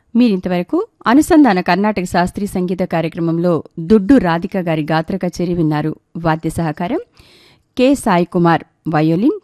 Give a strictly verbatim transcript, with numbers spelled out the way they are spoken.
మీరింతవరకు అనుసంధాన కర్ణాటక శాస్త్రీయ సంగీత కార్యక్రమంలో దుడ్డు రాధిక గారి గాత్ర కచేరీ విన్నారు. వాద్య సహకారం కె సాయి కుమార్ వయోలిన్,